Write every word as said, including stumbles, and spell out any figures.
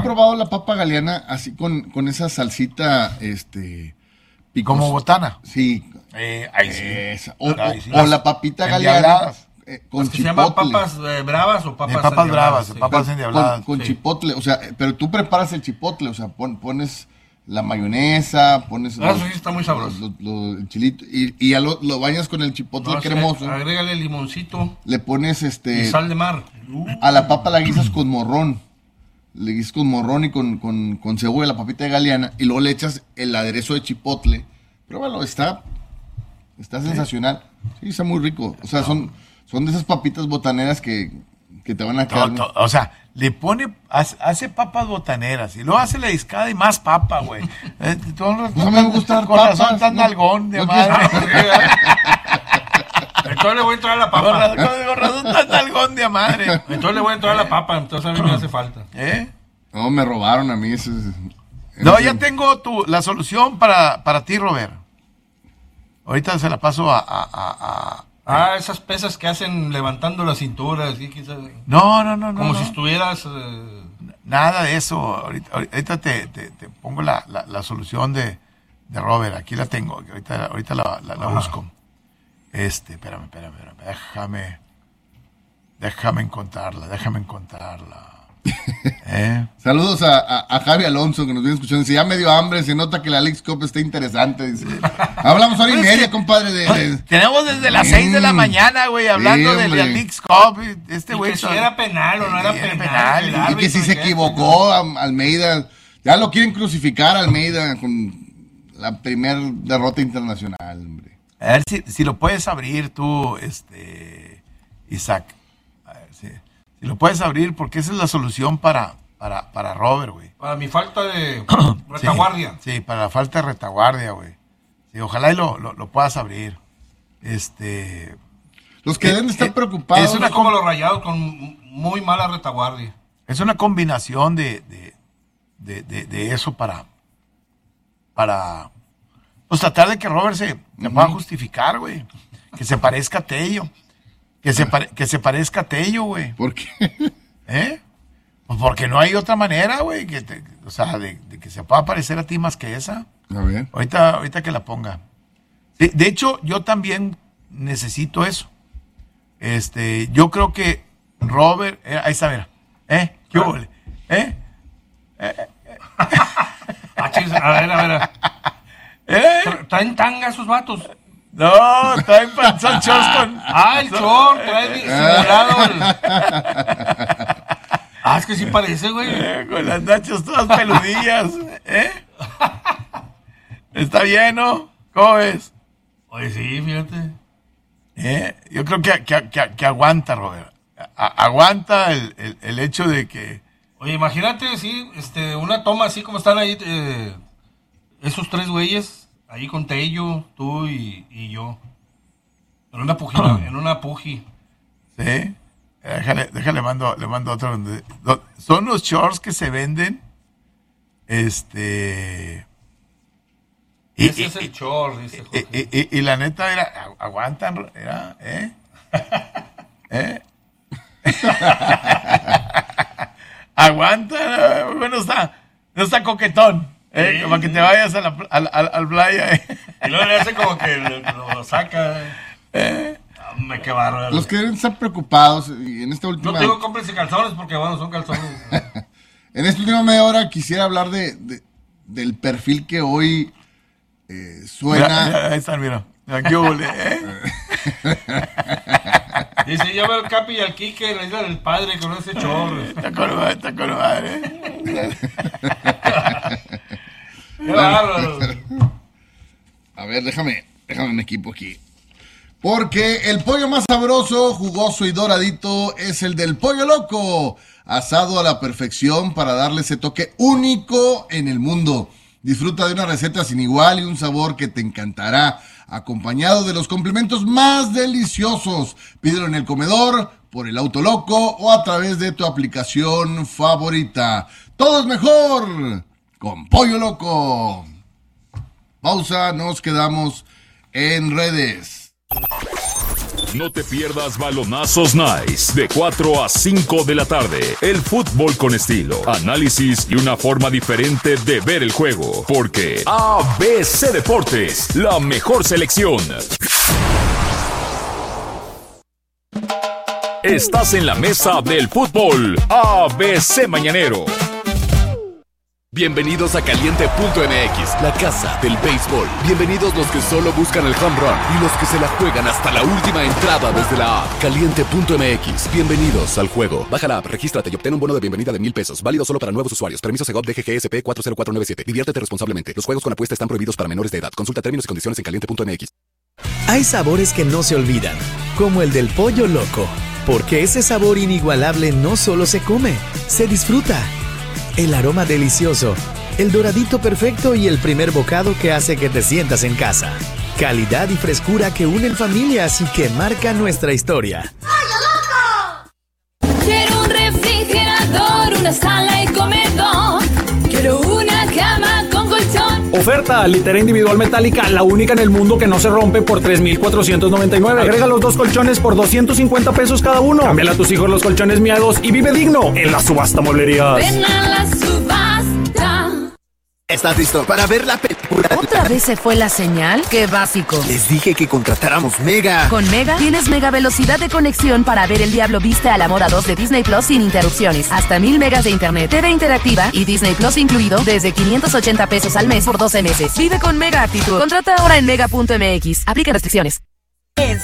probado la papa galeana así con, con esa salsita, este... picos? Como botana. Sí. Eh, ahí sí. Esa. O, ahí sí. o, o la papita galeana eh, con que chipotle. ¿Se llaman papas eh, bravas o papas eh, papas bravas, sí. papas endiabladas? Con, con sí. chipotle, o sea, pero tú preparas el chipotle, o sea, pon, pones la mayonesa, pones Ah, eso sí está muy sabroso. Lo, lo, el chilito, y, y ya lo, lo bañas con el chipotle No, cremoso. sí, agrégale limoncito. Le pones este... Y sal de mar. A la papa la guisas con morrón. Le guisas con morrón y con, con, con cebolla, la papita de galeana, y luego le echas el aderezo de chipotle. Pruébalo, está, está ¿Sí? sensacional. Sí, está muy rico. O sea, son, son de esas papitas botaneras que, que te van a quedar. To, to, o sea, le pone, hace, hace papas botaneras y luego hace la discada y más papa, güey. Eh, no me gusta con papas, razón tan no, nalgón de no madre. Entonces le voy a entrar a la papa. Con, con razón tan nalgón de madre. Entonces le voy a entrar a la papa, entonces a mí me hace falta. ¿Eh? No, me robaron a mí. Eso es, no, ya tengo tu, la solución para, para ti, Robert. Ahorita se la paso a... a, a, a Ah, esas pesas que hacen levantando la cintura. ¿Sí? No, no, no. Como no, si no. estuvieras... Eh... Nada de eso. Ahorita, ahorita te, te, te pongo la, la, la solución de, de Robert. Aquí la tengo. Ahorita, ahorita la, la, la busco. Este, espérame, espérame, espérame. Déjame... Déjame encontrarla, déjame encontrarla. ¿Eh? Saludos a, a, a Javi Alonso que nos viene escuchando. Dice, ya me dio hambre, se nota que la Leagues Cup está interesante. Dice, hablamos hora y media, compadre. De, de... Tenemos desde las seis de la mañana, güey, hablando sí, de la Leagues Cup. Este güey. Que son... si era penal o no era penal. penal. penal. Y que si se equivocó a, Almeida. Ya lo quieren crucificar a Almeida con la primera derrota internacional, hombre. A ver si, si lo puedes abrir tú, este, Isaac. A ver si... Si lo puedes abrir, porque esa es la solución para, para, para Robert, güey. Para mi falta de retaguardia. Sí, sí, para la falta de retaguardia, güey. Sí, ojalá y lo, lo, lo puedas abrir. Este... Los que eh, deben estar eh, preocupados. Es una como los Rayados con muy mala retaguardia. Es una combinación de, de, de, de, de eso para... Para... Pues tratar de que Robert se, se uh-huh. pueda justificar, güey. Que se parezca a Tello. Que se, pare, que se parezca a Tello, güey. ¿Por qué? ¿Eh? Pues porque no hay otra manera, güey. Que te, o sea, de, de que se pueda parecer a ti más que esa. A ver. Ahorita, ahorita que la ponga. De, de hecho, yo también necesito eso. Este, yo creo que Robert... Eh, ahí está, mira. ¿Eh? ¿Qué hubo? ¿Eh? ¿Eh? ¿Eh? A ver, a ver. ¿Eh? ¿Traen tanga esos vatos? No, traen panzón shorts con... Ah, el short, trae simulado. El... Ah, es que sí parece, güey. Eh, con las nachas todas peludillas. ¿Eh? Está bien, ¿no? ¿Cómo ves? Oye, sí, fíjate. ¿Eh? Yo creo que, que, que, que aguanta, Robert. A, aguanta el, el, el hecho de que... Oye, imagínate, sí, este, una toma así como están ahí eh, esos tres güeyes... Ahí con Tello, tú y, y yo. En una puji. en una puji. Sí. Déjale, déjale mando, le mando otro. Son los shorts que se venden. Este. Y, Ese y, es el short, dice José. Y, y, y, y la neta era, aguantan, era, ¿eh? ¿Eh? Aguantan, bueno, está, no está coquetón. Eh, sí, para que te vayas a la, a, a, al playa. Eh. Y luego le hace como que lo, lo saca. Eh. Hombre, qué bárbaro. Los que deben estar preocupados y en esta última... No te digo cómprense calzones porque, bueno, son calzones. En esta última media hora quisiera hablar de, de del perfil que hoy eh, suena... Mira, mira, ahí están, mira. Aquí hubo, ¿eh? Dice, yo veo al Capi y al Quique en la isla del padre con ese chorro. Está con madre, está con madre. Qué bárbaro. A ver, déjame, déjame un equipo aquí. Porque el pollo más sabroso, jugoso y doradito es el del Pollo Loco, asado a la perfección para darle ese toque único en el mundo. Disfruta de una receta sin igual y un sabor que te encantará, acompañado de los complementos más deliciosos. Pídelo en el comedor, por el Auto Loco o a través de tu aplicación favorita. Todo es mejor con Pollo Loco. Pausa, nos quedamos en redes. No te pierdas Balonazos Nice de cuatro a cinco de la tarde. El fútbol con estilo, análisis y una forma diferente de ver el juego. Porque A B C Deportes, la mejor selección. Estás en la mesa del fútbol A B C Mañanero. Bienvenidos a Caliente punto M X, la casa del béisbol. Bienvenidos los que solo buscan el home run y los que se la juegan hasta la última entrada desde la app. Caliente punto M X, bienvenidos al juego. Baja la app, regístrate y obtén un bono de bienvenida de mil pesos. Válido solo para nuevos usuarios. Permiso Segov D G G S P cuatro cero cuatro nueve siete. Diviértete responsablemente. Los juegos con apuesta están prohibidos para menores de edad. Consulta términos y condiciones en Caliente punto M X. Hay sabores que no se olvidan, como el del pollo loco. Porque ese sabor inigualable no solo se come, se disfruta. El aroma delicioso, el doradito perfecto y el primer bocado que hace que te sientas en casa. Calidad y frescura que unen familias y que marcan nuestra historia. ¡Pollo Loco! Quiero un refrigerador, una sala y comedor. Quiero una cama con colchón. Oferta, litera individual metálica, la única en el mundo que no se rompe, por tres mil cuatrocientos noventa y nueve. Agrega los dos colchones por doscientos cincuenta pesos cada uno. Cámbiale a tus hijos los colchones miados y vive digno en la subasta mueblerías. Ven a la subasta. ¿Estás listo para ver la película? ¿Otra vez se fue la señal? ¡Qué básico! Les dije que contratáramos Mega. Con Mega tienes mega velocidad de conexión para ver El Diablo Viste a la Moda dos de Disney Plus sin interrupciones. Hasta mil megas de internet, T V interactiva y Disney Plus incluido desde quinientos ochenta pesos al mes por doce meses. Vive con Mega Actitud. Contrata ahora en mega punto M X. Aplica restricciones. En